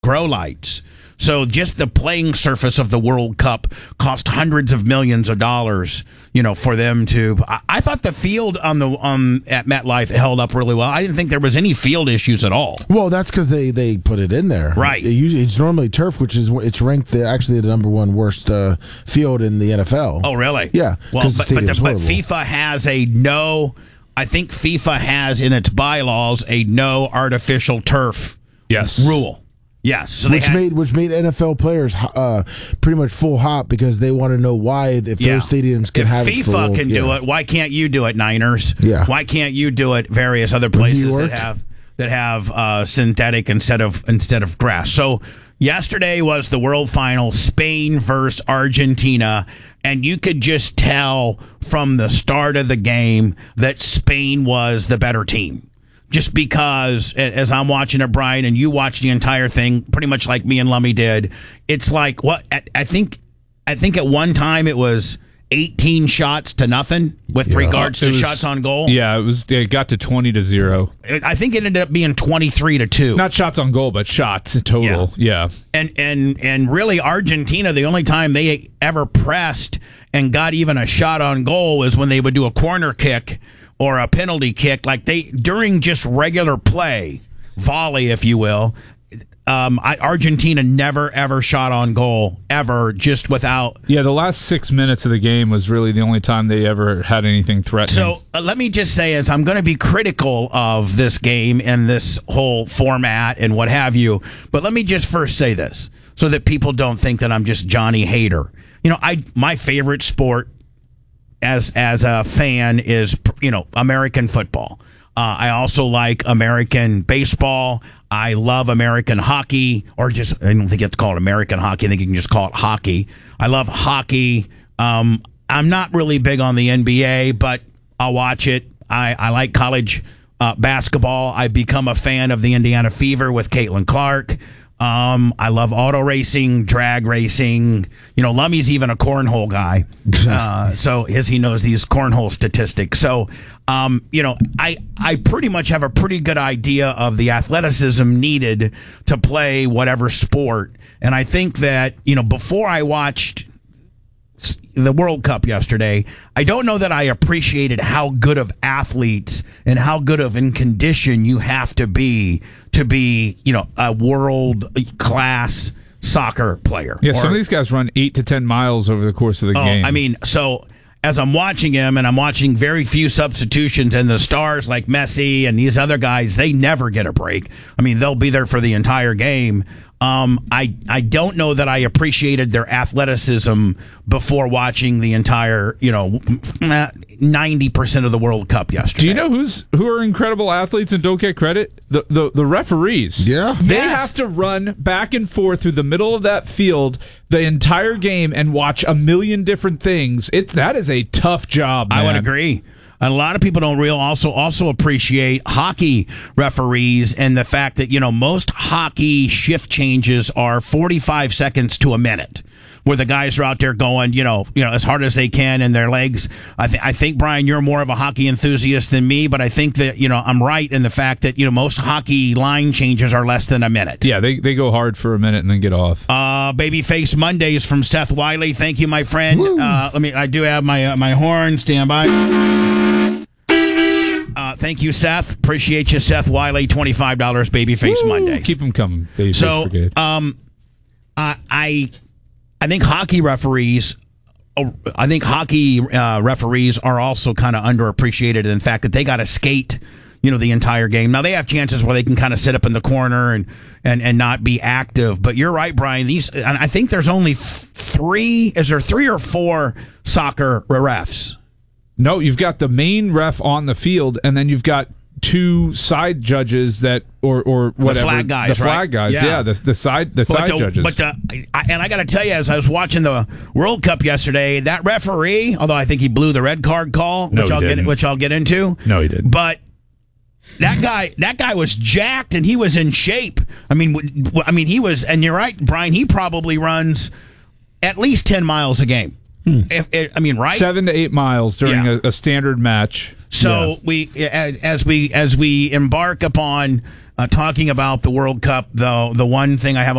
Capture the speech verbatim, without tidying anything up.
grow lights. So just the playing surface of the World Cup cost hundreds of millions of dollars, you know, for them to. I, I thought the field on the um at MetLife held up really well. I didn't think there was any field issues at all. Well, that's because they, they put it in there, right? It usually, it's normally turf, which is it's ranked the, actually the number one worst uh, field in the N F L. Oh, really? Yeah. Well, but but, the, but FIFA has a no. I think FIFA has in its bylaws a no artificial turf yes. rule. Yes, so they which had, made which made N F L players uh, pretty much full hop because they want to know why if yeah. those stadiums can if have FIFA it full, can yeah. do it, why can't you do it, Niners? Yeah, why can't you do it? Various other places that have that have uh, synthetic instead of instead of grass. So yesterday was the World Final, Spain versus Argentina, and you could just tell from the start of the game that Spain was the better team. Just because, as I'm watching it, Brian, and you watch the entire thing, pretty much like me and Lummy did, it's like what I think. I think at one time it was eighteen shots to nothing with yeah. regards to was, shots on goal. Yeah, it was. It got to twenty to zero. I think it ended up being twenty-three to two. Not shots on goal, but shots total. Yeah. yeah. And and and really, Argentina, the only time they ever pressed and got even a shot on goal was when they would do a corner kick or a penalty kick, like they during just regular play, volley, if you will. Um, I, Argentina never ever shot on goal ever, just without. Yeah, the last six minutes of the game was really the only time they ever had anything threatening. So uh, let me just say, as I'm going to be critical of this game and this whole format and what have you, but let me just first say this so that people don't think that I'm just Johnny Hater. You know, I my favorite sport as as a fan is, you know, American football. Uh, I also like American baseball. I love American hockey, or just, I don't think it's called American hockey. I think you can just call it hockey. I love hockey. Um, I'm not really big on the N B A, but I'll watch it. I, I like college uh, basketball. I've become a fan of the Indiana Fever with Caitlin Clark. Um, I love auto racing, drag racing. You know, Lummy's even a cornhole guy, uh, so his he knows these cornhole statistics. So, um, you know, I I pretty much have a pretty good idea of the athleticism needed to play whatever sport, and I think that, you know, before I watched the World Cup yesterday, I don't know that I appreciated how good of athletes and how good of in condition you have to be to be, you know, a world class soccer player. Yeah, or, some of these guys run eight to ten miles over the course of the oh, game. I mean, so as I'm watching him, and I'm watching very few substitutions, and the stars like Messi and these other guys, they never get a break. I mean, they'll be there for the entire game. Um, I I don't know that I appreciated their athleticism before watching the entire, you know, ninety percent of the World Cup yesterday. Do you know who's who are incredible athletes and don't get credit? The the, the referees. Yeah. They Yes. have to run back and forth through the middle of that field the entire game and watch a million different things. It that is a tough job, man. I would agree. And a lot of people don't real also also appreciate hockey referees and the fact that, you know, most hockey shift changes are forty-five seconds to a minute, where the guys are out there going, you know, you know, as hard as they can in their legs. I, th- I think, Brian, you're more of a hockey enthusiast than me, but I think that, you know, I'm right in the fact that, you know, most hockey line changes are less than a minute. Yeah, they they go hard for a minute and then get off. Uh, Babyface Mondays from Seth Wiley. Thank you, my friend. Uh, let me. I do have my uh, my horn. Stand by. Uh, thank you, Seth. Appreciate you, Seth Wiley. twenty-five dollars Babyface Woo! Mondays. Keep them coming, Babyface So, Brigade. um, I, I, I think hockey referees, uh, I think hockey uh, referees are also kind of underappreciated in the fact that they got to skate, you know, the entire game. Now they have chances where they can kind of sit up in the corner and, and, and not be active. But you're right, Brian. These, and I think there's only f- three. Is there three or four soccer refs? No, you've got the main ref on the field, and then you've got two side judges that, or or whatever, the flag guys, the flag right? guys, yeah, yeah the the side the but side the, judges. But the, I, and I got to tell you, as I was watching the World Cup yesterday, that referee, although I think he blew the red card call, No, which he I'll didn't. get which I'll get into. No, he didn't. But that guy, that guy was jacked and he was in shape. I mean, w- I mean, he was, and you're right, Brian. He probably runs at least ten miles a game. Hmm. If, if, I mean, right? Seven to eight miles during Yeah. a, a standard match. So Yeah. we, as, as we as we embark upon uh, talking about the World Cup, though, the one thing I have